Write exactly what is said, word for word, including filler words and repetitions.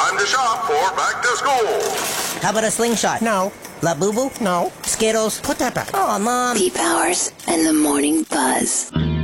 Time to shop for back to school. How about a slingshot? No. La Boo Boo? No. Skittles? Put that back. Oh, Mom. Beep Hours and the Morning Buzz.